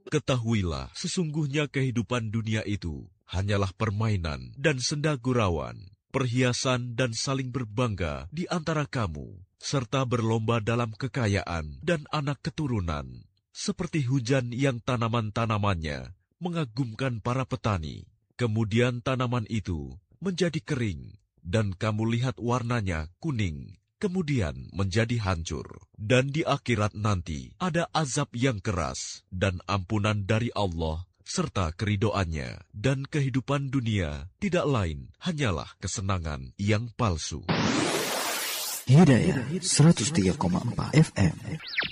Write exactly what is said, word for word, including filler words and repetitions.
Ketahuilah, sesungguhnya kehidupan dunia itu hanyalah permainan dan senda gurauan, perhiasan dan saling berbangga di antara kamu, serta berlomba dalam kekayaan dan anak keturunan, seperti hujan yang tanaman-tanamannya mengagumkan para petani. Kemudian tanaman itu menjadi kering, dan kamu lihat warnanya kuning, kemudian menjadi hancur. Dan di akhirat nanti ada azab yang keras dan ampunan dari Allah serta keridoannya. Dan kehidupan dunia tidak lain hanyalah kesenangan yang palsu. Hidayah seratus tiga koma empat F M